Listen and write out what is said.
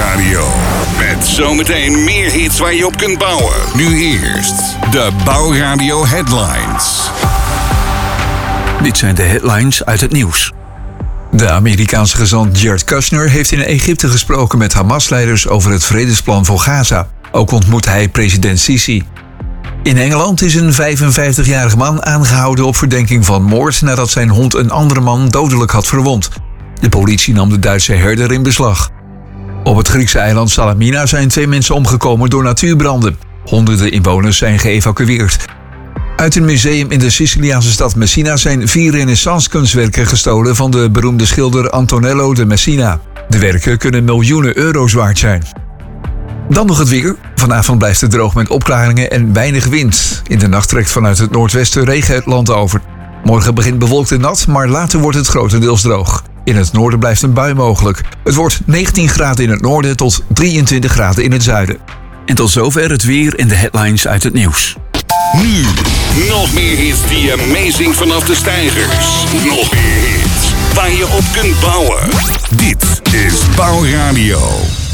Bouwradio. Met zometeen meer hits waar je op kunt bouwen. Nu eerst de Bouwradio Headlines. Dit zijn de headlines uit het nieuws. De Amerikaanse gezant Jared Kushner heeft in Egypte gesproken met Hamas-leiders over het vredesplan voor Gaza. Ook ontmoet hij president Sisi. In Engeland is een 55-jarige man aangehouden op verdenking van moord nadat zijn hond een andere man dodelijk had verwond. De politie nam de Duitse herder in beslag. Op het Griekse eiland Salamina zijn 2 mensen omgekomen door natuurbranden. Honderden inwoners zijn geëvacueerd. Uit een museum in de Siciliaanse stad Messina zijn 4 renaissance-kunstwerken gestolen van de beroemde schilder Antonello de Messina. De werken kunnen miljoenen euro's waard zijn. Dan nog het weer. Vanavond blijft het droog met opklaringen en weinig wind. In de nacht trekt vanuit het noordwesten regen het land over. Morgen begint bewolkt en nat, maar later wordt het grotendeels droog. In het noorden blijft een bui mogelijk. Het wordt 19 graden in het noorden tot 23 graden in het zuiden. En tot zover het weer en de headlines uit het nieuws. Nu, nog meer hits die amazing vanaf de steigers. Nog meer hits waar je op kunt bouwen. Dit is Bouwradio.